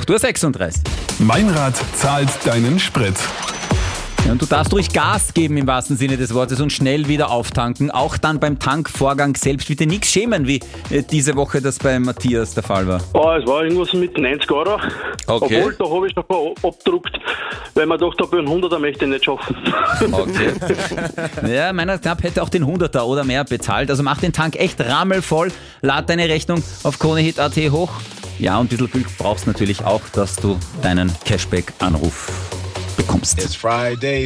8:36 Uhr. Meinrad zahlt deinen Sprit. Ja, und du darfst ruhig Gas geben im wahrsten Sinne des Wortes und schnell wieder auftanken. Auch dann beim Tankvorgang selbst. Bitte nichts schämen, wie diese Woche das bei Matthias der Fall war. Es war irgendwas mit 90 €. Okay. Obwohl, da habe ich schon abgedruckt, weil man dachte, bei einem 100er möchte ich nicht schaffen. Okay. Ja, meiner knapp hätte auch den 100er oder mehr bezahlt. Also mach den Tank echt rammelvoll. Lad deine Rechnung auf KroneHit.at hoch. Ja, und ein bisschen Glück brauchst natürlich auch, dass du deinen Cashback-Anruf bekommst. It's Friday.